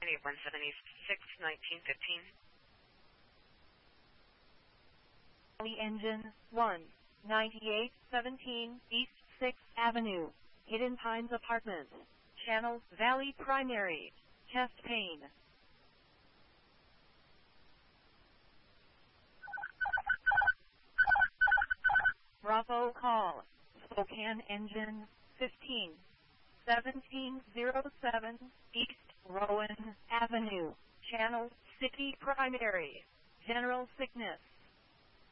2817 East 61915. Valley Engine 1, 9817 East 6th Avenue, Hidden Pines Apartments, Channel Valley Primary, chest pain. Bravo call, Spokane Engine 15, 1707 East Rowan Avenue, Channel City Primary, general sickness.